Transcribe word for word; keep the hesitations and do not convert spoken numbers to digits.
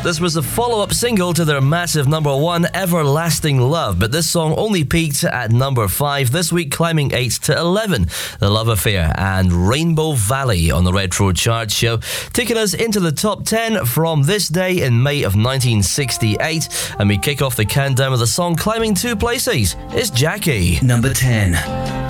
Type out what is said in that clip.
This was the follow-up single to their massive number one, Everlasting Love, but this song only peaked at number five this week, climbing eight to eleven. The Love Affair and Rainbow Valley on the Retro Chart Show, taking us into the top ten from this day in May of nineteen sixty-eight, and we kick off the countdown with a song climbing two places. It's Jackie. Number ten.